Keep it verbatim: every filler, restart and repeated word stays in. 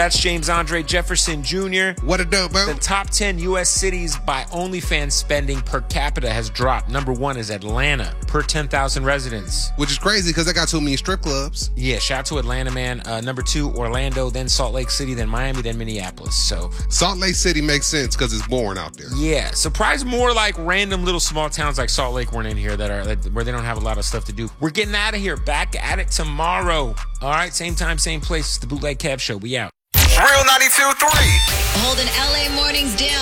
That's James Andre Jefferson Junior What a dope, bro. The top ten U S cities by OnlyFans spending per capita has dropped. Number one is Atlanta, per ten thousand residents. Which is crazy because they got too many strip clubs. Yeah, shout out to Atlanta, man. Uh, number two, Orlando, then Salt Lake City, then Miami, then Minneapolis. So Salt Lake City makes sense because it's boring out there. yeah, surprise more like random little small towns like Salt Lake weren't in here that are that, where they don't have a lot of stuff to do. We're getting out of here. Back at it tomorrow. All right, same time, same place. It's the Bootleg Cab Show. We out. Real ninety-two point three. Holding L A mornings down.